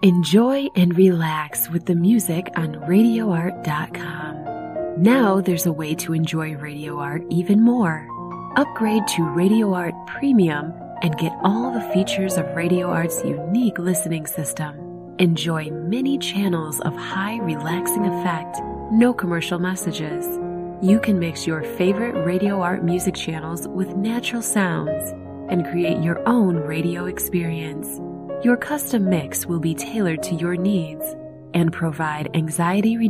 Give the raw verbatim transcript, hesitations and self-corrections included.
Enjoy and relax with the music on radio art dot com. Now there's a way to enjoy Radio Art even more. Upgrade to Radio Art Premium and get all the features of Radio Art's unique listening system. Enjoy many channels of high relaxing effect, no commercial messages. You can mix your favorite Radio Art music channels with natural sounds and create your own radio experience. Your custom mix will be tailored to your needs and provide anxiety